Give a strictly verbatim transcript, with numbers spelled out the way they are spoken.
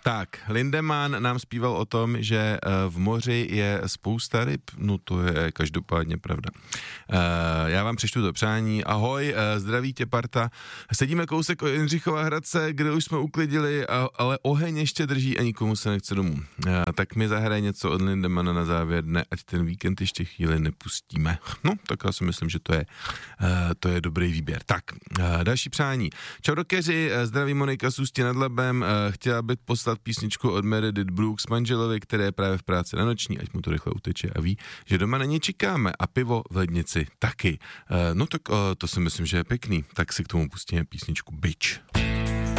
Tak, Lindemann nám zpíval o tom, že v moři je spousta ryb, no to je každopádně pravda. Já vám přečtu to přání. Ahoj, zdraví tě parta. Sedíme kousek od Jindřichova Hradce, kde už jsme uklidili, ale oheň ještě drží a nikomu se nechce domů. Tak mi zahraje něco od Lindemanna na závěr dne, ať ten víkend ještě chvíli nepustíme. No, tak já si myslím, že to je, to je dobrý výběr. Tak, další přání. Čau rokeři, zdraví Monika z Ústí nad Labem, chtěla bych poslat písničku od Meredith Brooks manželovi, který je právě v práci na noční, ať mu to rychle uteče a ví, že doma na ně čekáme a pivo v lednici taky. No tak to si myslím, že je pěkný, tak si k tomu pustíme písničku Bitch.